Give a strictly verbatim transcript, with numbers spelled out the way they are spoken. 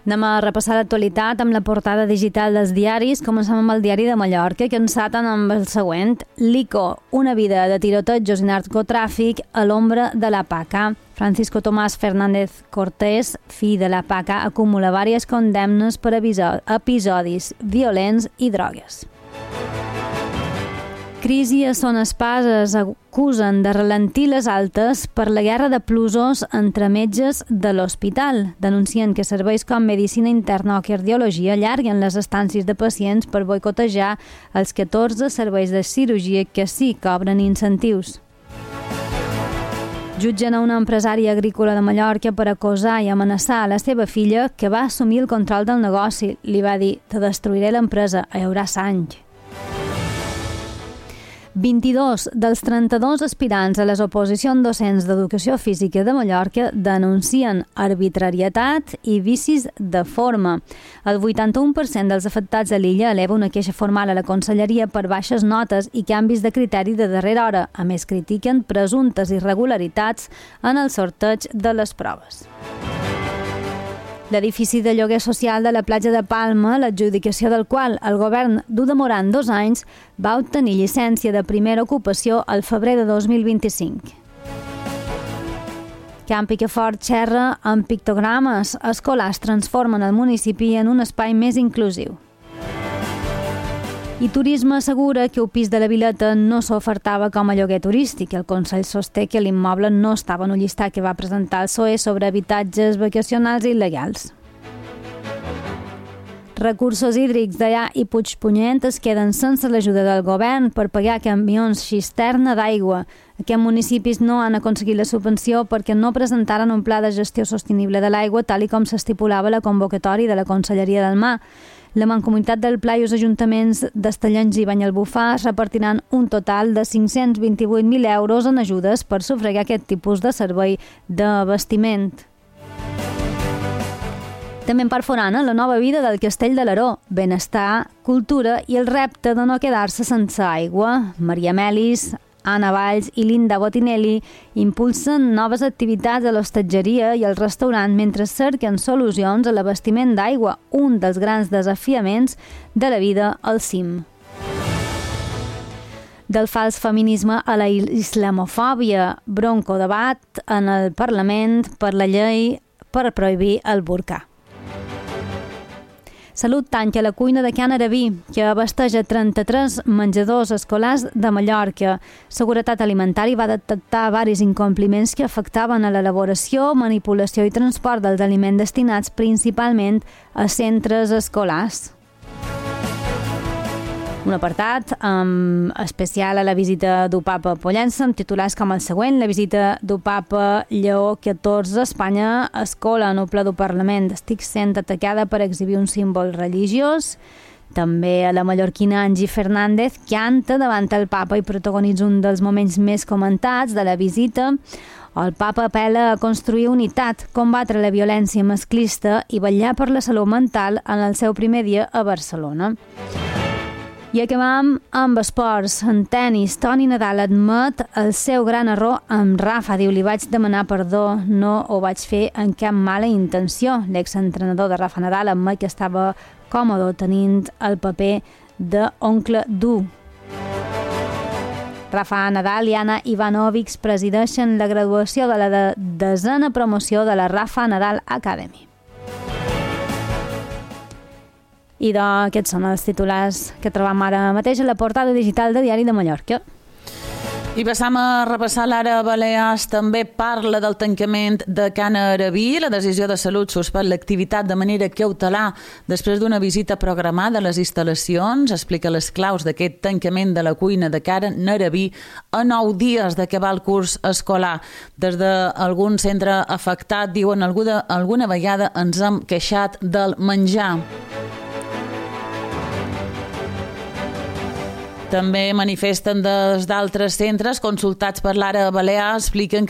Anem a repassar l'actualitat amb la portada digital dels diaris. Comencem amb el diari de Mallorca, que enceten amb el següent. L'ICO, una vida de tirotejos i narcotràfic a l'ombra de la PACA. Francisco Tomás Fernández Cortés, fill de la PACA, acumula diverses condemnes per episodis violents i drogues. Crisi a Son Espases, acusen de ralentir les altes per la guerra de plusos entre metges de l'hospital. Denuncien que serveis com medicina interna o cardiologia allarguen les estàncies de pacients per boicotejar els catorze serveis de cirurgia que sí cobren incentius. Jutgen a una empresària agrícola de Mallorca per acosar i amenaçar a la seva filla, que va assumir el control del negoci. Li va dir: te destruiré l'empresa, hi haurà sang. vint-i-dos dels trenta-dos aspirants a les oposicions docents d'Educació Física de Mallorca denuncien arbitrarietat i vicis de forma. El vuitanta-u per cent dels afectats a l'illa eleva una queixa formal a la Conselleria per baixes notes i canvis de criteri de darrera hora. A més, critiquen presumptes irregularitats en el sorteig de les proves. L'edifici de lloguer social de la platja de Palma, l'adjudicació del qual el govern du demorant dos anys, va obtenir llicència de primera ocupació al febrer de dos mil vint-i-cinc. Camp Picafort xerra amb pictogrames. Escolars transformen el municipi en un espai més inclusiu. I Turisme assegura que el pis de la Vileta no s'ofertava com a lloguer turístic. El Consell sosté que l'immoble no estava en un llistat que va presentar el P S O E sobre habitatges vacacionals il·legals. Recursos hídrics d'Allà i Puigpunyent es queden sense l'ajuda del govern per pagar camions cisterna d'aigua. Aquests municipis no han aconseguit la subvenció perquè no presentaren un pla de gestió sostenible de l'aigua tal i com s'estipulava la convocatòria de la Conselleria del Mar. La Mancomunitat del Pla i els ajuntaments d'Estellencs i Banyalbufar es repartiran un total de cinc-cents vint-i-vuit mil euros en ajudes per sufragar aquest tipus de servei d'abastiment. També en part forana, la nova vida del Castell de l'Aró, benestar, cultura i el repte de no quedar-se sense aigua. Maria Melis, Anna Valls i Linda Botinelli impulsen noves activitats a l'hostatgeria i al restaurant mentre cerquen solucions a l'abastiment d'aigua, un dels grans desafiaments de la vida al cim. Del fals feminisme a la islamofòbia, bronco debat en el Parlament per la llei per prohibir el burca. Salut tanca la cuina de Can Arabí, que abasteja trenta-tres menjadors escolars de Mallorca. Seguretat Alimentària va detectar diversos incompliments que afectaven a l'elaboració, manipulació i transport dels aliments destinats principalment a centres escolars. Un apartat um, especial a la visita del papa a Pollença, amb titulars com el següent: la visita del papa Lleó catorze a Espanya escola en el ple del Parlament. Estic sent atacada per exhibir un símbol religiós. També a la mallorquina Angie Fernández canta davant el papa i protagonitza un dels moments més comentats de la visita. El papa apel·la a construir unitat, combatre la violència masclista i vetllar per la salut mental en el seu primer dia a Barcelona. I acabam amb esports. En tenis, Toni Nadal admet el seu gran error amb Rafa. Diu: li vaig demanar perdó, no ho vaig fer amb cap mala intenció. L'exentrenador de Rafa Nadal admet que estava còmode tenint el paper d'oncle dur. Rafa Nadal i Anna Ivanovic presideixen la graduació de la de desena promoció de la Rafa Nadal Academy. I d'aquests són els titulars que trobam ara mateix a la portada digital de Diari de Mallorca. I passam a repassar. L'Ara Balears també parla del tancament de Can Arabí. La decisió de Salut suspèn l'activitat de manera cautelar després d'una visita programada a les instal·lacions. Explica les claus d'aquest tancament de la cuina de Can Arabí a nou dies d'acabar el curs escolar. Des d'algun centre afectat diuen alguna, alguna vegada ens hem queixat del menjar. També manifesten des d'altres centres consultats per l'Ara Balears, expliquen que